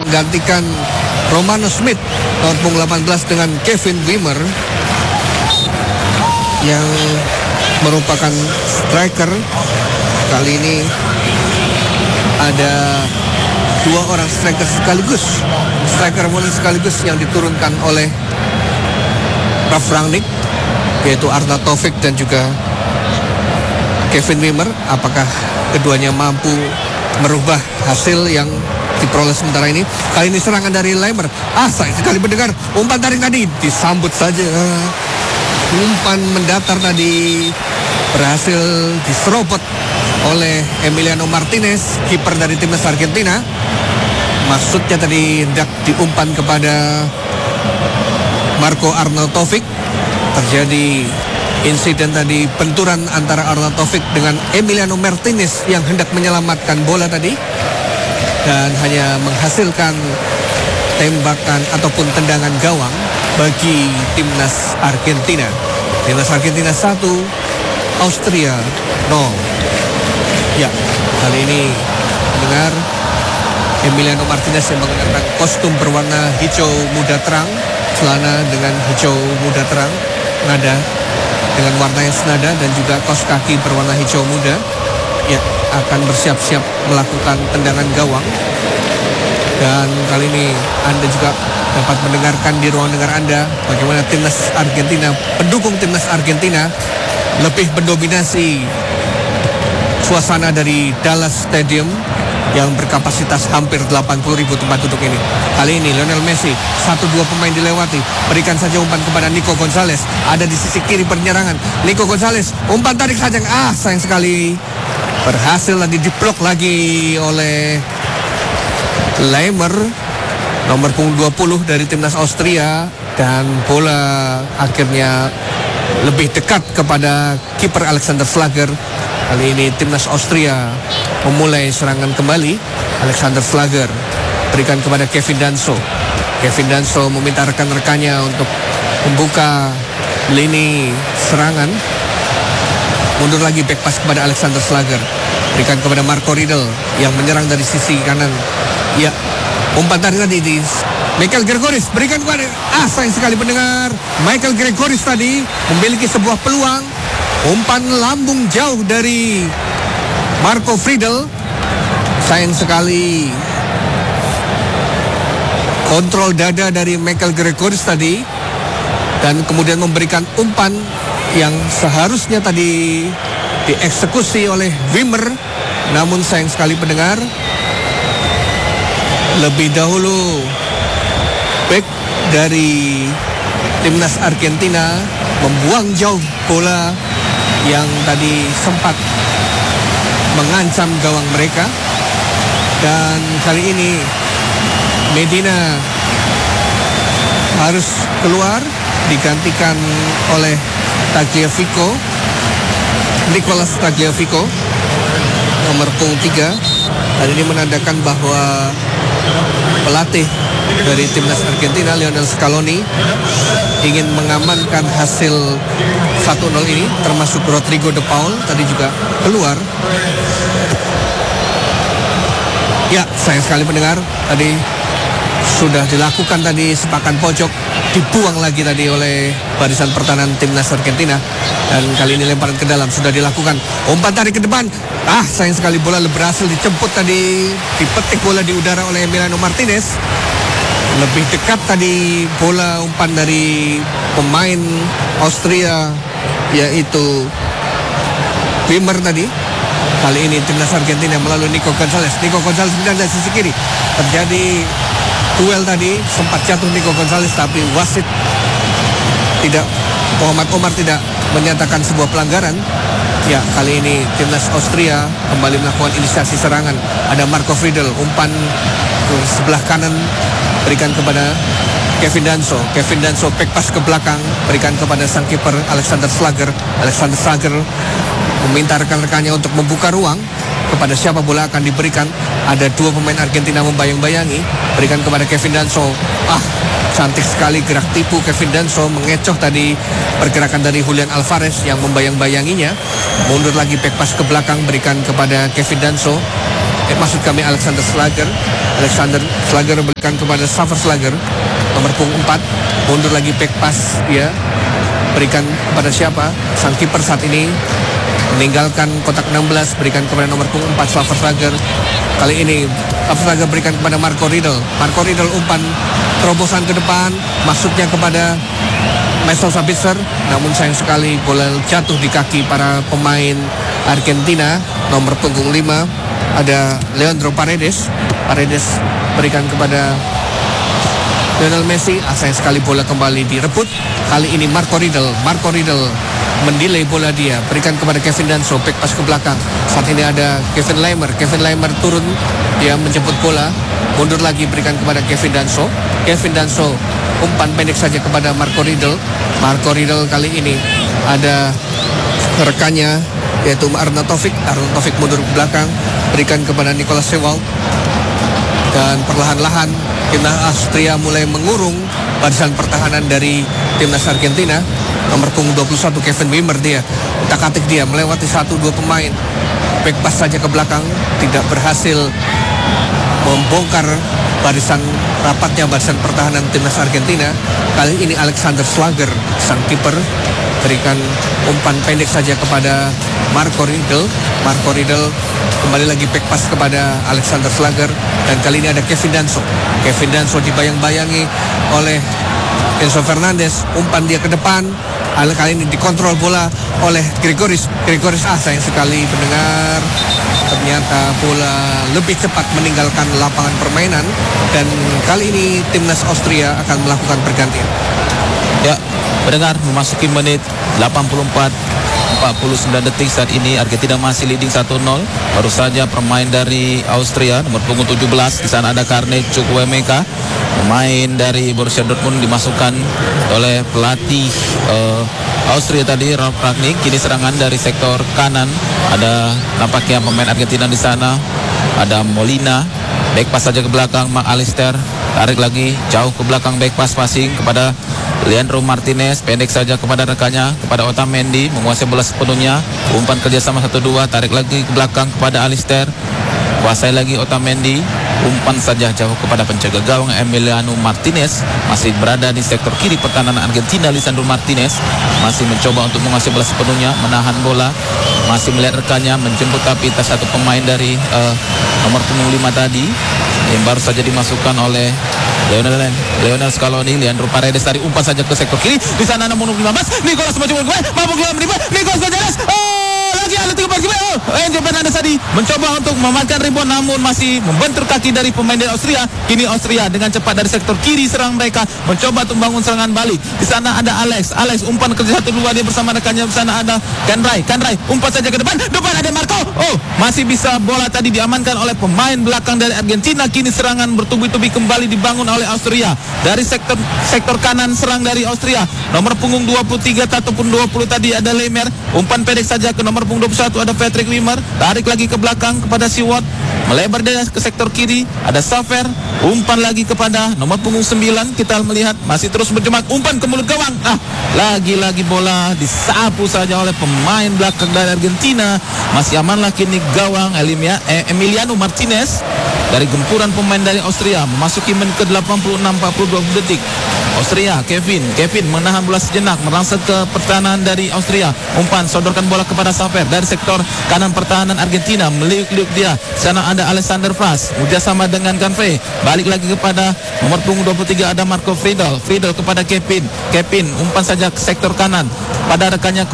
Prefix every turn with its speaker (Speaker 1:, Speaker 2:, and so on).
Speaker 1: menggantikan Romano Smith nomor punggung 18 dengan Kevin Wimmer yang merupakan striker. Kali ini ada dua orang striker sekaligus yang diturunkan oleh Ralf Rangnick, yaitu Arnaud Taufik dan juga Kevin Wimmer. Apakah keduanya mampu merubah hasil yang diperoleh sementara ini? Kali ini serangan dari Lemmer. Saya sekali mendengar umpan tarik tadi, disambut saja. Umpan mendatar tadi berhasil diserobot oleh Emiliano Martinez, kiper dari timnas Argentina. Maksudnya tadi hendak diumpan kepada Marco Arnaud Taufik. Terjadi insiden tadi, benturan antara Arnaud Taufik dengan Emiliano Martinez yang hendak menyelamatkan bola tadi, dan hanya menghasilkan tembakan ataupun tendangan gawang bagi timnas Argentina. Timnas Argentina 1, Austria 0. Ya, kali ini mendengar Emiliano Martinez yang mengenakan kostum berwarna hijau muda terang, celana dengan hijau muda terang, nada dengan warna yang senada, dan juga kaos kaki berwarna hijau muda, ya, akan bersiap-siap melakukan tendangan gawang. Dan kali ini Anda juga dapat mendengarkan di ruang dengar Anda bagaimana timnas Argentina, pendukung timnas Argentina lebih mendominasi suasana dari Dallas Stadium yang berkapasitas hampir 80.000 tempat duduk ini. Kali ini Lionel Messi, 1-2 pemain dilewati, berikan saja umpan kepada Nico Gonzalez, ada di sisi kiri penyerangan. Nico Gonzalez, umpan tarik saja, sayang sekali, berhasil tadi diblok lagi oleh Lemmer, nomor punggung 20 dari timnas Austria, dan bola akhirnya lebih dekat kepada kiper Alexander Schlager. Kali ini timnas Austria memulai serangan kembali. Alexander Schlager berikan kepada Kevin Danso. Kevin Danso meminta rekan-rekannya untuk membuka lini serangan. Mundur lagi, back pass kepada Alexander Schlager. Berikan kepada Marco Riedel yang menyerang dari sisi kanan. Ya, umpan tarik tadi di Michael Gregoris, berikan kepada sayang sekali pendengar. Michael Gregoris tadi memiliki sebuah peluang. Umpan lambung jauh dari Marco Friedel. Sayang sekali kontrol dada dari Michael Gregoris tadi, dan kemudian memberikan umpan yang seharusnya tadi dieksekusi oleh Wimmer. Namun sayang sekali pendengar, lebih dahulu back dari timnas Argentina membuang jauh bola yang tadi sempat mengancam gawang mereka. Dan kali ini Medina harus keluar, digantikan oleh Tagliafico, Nicolas Tagliafico, nomor punggung 3. Dan ini menandakan bahwa pelatih dari timnas Argentina, Lionel Scaloni, ingin mengamankan hasil 1-0 ini, termasuk Rodrigo de Paul tadi juga keluar. Ya, sayang sekali pendengar, tadi sudah dilakukan tadi sepakan pojok, dibuang lagi tadi oleh barisan pertahanan timnas Argentina, dan kali ini lemparan ke dalam sudah dilakukan. Umpan tarik ke depan, sayang sekali bola berhasil dijemput tadi, dipetik bola di udara oleh Emiliano Martinez. Lebih dekat tadi bola umpan dari pemain Austria, yaitu Wimmer tadi. Kali ini timnas Argentina melalui Nico Gonzalez. Nico Gonzalez dari sisi kiri. Terjadi duel tadi, sempat jatuh Nico Gonzalez, tapi wasit tidak, Muhammad Omar tidak menyatakan sebuah pelanggaran. Ya, kali ini timnas Austria kembali melakukan inisiasi serangan. Ada Marco Friedel, umpan ke sebelah kanan, berikan kepada Kevin Danso. Kevin Danso back pass ke belakang, berikan kepada sang kiper Alexander Schlager. Alexander Schlager meminta rekan-rekannya untuk membuka ruang kepada siapa bola akan diberikan. Ada dua pemain Argentina membayang-bayangi, berikan kepada Kevin Danso. Cantik sekali gerak tipu Kevin Danso, mengecoh tadi pergerakan dari Julian Alvarez yang membayang-bayanginya. Mundur lagi, back pass ke belakang, berikan kepada Kevin Danso. maksud kami Alexander Slager. Alexander Slager berikan kepada Xaver Slager, nomor punggung 4. Mundur lagi back pass dia, berikan kepada siapa? Sang kiper saat ini meninggalkan kotak 16, berikan kepada nomor punggung 4 Xaver Slager. Kali ini Xaver Slager berikan kepada Marco Riedel. Marco Riedel umpan terobosan ke depan, masuknya kepada Marcel Sabitzer, namun sayang sekali bola jatuh di kaki para pemain Argentina. Nomor punggung 5 ada Leandro Paredes. Paredes berikan kepada Lionel Messi. Sayang sekali bola kembali direbut. Kali ini Marco Riedel mendelay bola dia, berikan kepada Kevin Danso, back pass ke belakang. Saat ini ada Kevin Leimer turun, dia menjemput bola, mundur lagi, berikan kepada Kevin Danso, umpan pendek saja kepada Marco Riedel. Marco Riedel kali ini ada rekannya yaitu Arnaud Taufik mundur ke belakang, berikan kepada Nicolas Sewald. Dan perlahan-lahan timnas Austria mulai mengurung barisan pertahanan dari timnas Argentina. Nomor punggung 21 Kevin Wimmer, dia utak-atik, dia melewati 1-2 pemain, back pass saja ke belakang, tidak berhasil membongkar rapatnya barisan pertahanan timnas Argentina. Kali ini Alexander Slager, sang kiper, berikan umpan pendek saja kepada Marco Riedel kembali lagi back pass kepada Alexander Slager, dan kali ini ada Kevin Danso dibayang-bayangi oleh Enzo Fernandez, umpan dia ke depan. Kali ini dikontrol bola oleh Gregoris. Sayang sekali pendengar, ternyata bola lebih cepat meninggalkan lapangan permainan, dan kali ini timnas Austria akan melakukan pergantian.
Speaker 2: Ya, pendengar, memasuki menit 84 49 detik saat ini Argentina masih leading 1-0. Baru saja pemain dari Austria nomor punggung 17, di sana ada Karne Chukwuemeka, pemain dari Borussia Dortmund, dimasukkan oleh pelatih Austria tadi, Ralf Rangnick. Kini serangan dari sektor kanan, ada nampaknya pemain Argentina di sana, ada Molina, back pass saja ke belakang, McAllister tarik lagi jauh ke belakang, back pass passing kepada Leandro Martinez, pendek saja kepada rekannya, kepada Otamendi, menguasai bola sepenuhnya, umpan kerjasama 1-2, tarik lagi ke belakang kepada Alister, kuasai lagi Otamendi, umpan saja jauh kepada penjaga gawang Emiliano Martinez. Masih berada di sektor kiri pertahanan Argentina, Lisandro Martinez masih mencoba untuk menguasai bola sepenuhnya, menahan bola, masih melihat rekannya, menjemput, tapi tas satu pemain dari nomor punggung 5 tadi yang baru saja dimasukkan oleh Lionel Scaloni. Leandro Paredes tadi umpan saja ke sektor kiri, di sana nomor 15 Nicolas mampu keluar menimba, Nicolas Gonzalez, lagi ada 3 Enzo Fernandez tadi mencoba untuk memanfaatkan rebound, namun masih membentur kaki dari pemain dari Austria. Kini Austria dengan cepat dari sektor kiri serang mereka, mencoba untuk membangun serangan balik. Di sana ada Alex umpan kerja 1-2, dia bersama rekannya. Di sana ada Kanray umpan saja ke depan ada Marco. Masih bisa bola tadi diamankan oleh pemain belakang dari Argentina. Kini serangan bertubi-tubi kembali dibangun oleh Austria. Dari sektor kanan serang dari Austria, nomor punggung 23 ataupun 20 tadi ada Leimer, umpan pendek saja ke nomor punggung 21 ada Patrick Wimmer, tarik lagi ke belakang kepada Siwot, melebar dia ke sektor kiri, ada Xaver, umpan lagi kepada nomor punggung 9. Kita melihat masih terus berjebak, umpan ke mulut gawang. Lagi-lagi bola disapu saja oleh pemain belakang dari Argentina. Masih amanlah kini gawang Emiliano Martinez dari gempuran pemain dari Austria. Memasuki menit ke 86 42 detik. Austria, Kevin menahan bola sejenak, merangsek ke pertahanan dari Austria. Umpan, sodorkan bola kepada Xaver dari sektor kanan pertahanan Argentina, meliuk-liuk dia. Sana ada Alexander Franz, kerjasama dengan Canve. Balik lagi kepada nomor punggung 23 ada Marco Friedel kepada Kevin, umpan saja ke sektor kanan pada rekannya